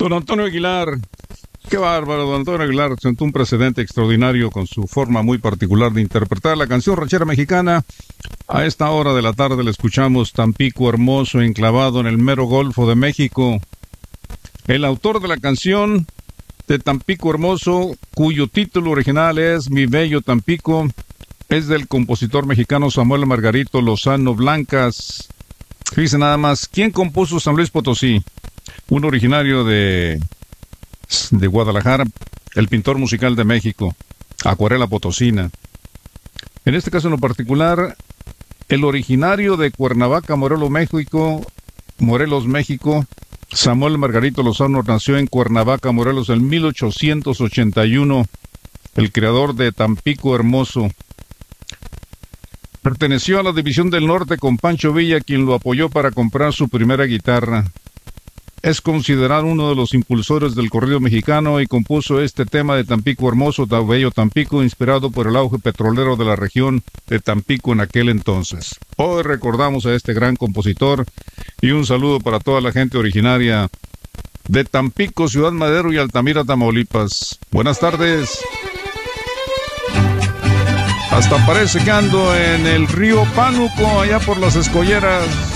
Don Antonio Aguilar, qué bárbaro, don Antonio Aguilar sentó un precedente extraordinario con su forma muy particular de interpretar la canción ranchera mexicana. A esta hora de la tarde le escuchamos Tampico hermoso, enclavado en el mero Golfo de México. El autor de la canción de Tampico hermoso, cuyo título original es Mi bello Tampico, es del compositor mexicano Samuel Margarito Lozano Blancas. Fíjense nada más, ¿quién compuso San Luis Potosí? Un originario de Guadalajara, el pintor musical de México, Acuarela Potosina. En este caso en lo particular, el originario de Cuernavaca, Morelos, México, Samuel Margarito Lozano nació en Cuernavaca, Morelos, en 1881, el creador de Tampico hermoso. Perteneció a la División del Norte con Pancho Villa, quien lo apoyó para comprar su primera guitarra. Es considerado uno de los impulsores del corrido mexicano y compuso este tema de Tampico hermoso, bello Tampico, inspirado por el auge petrolero de la región de Tampico en aquel entonces. Hoy recordamos a este gran compositor y un saludo para toda la gente originaria de Tampico, Ciudad Madero y Altamira, Tamaulipas. Buenas tardes. Hasta parece que ando en el río Pánuco, allá por las Escolleras.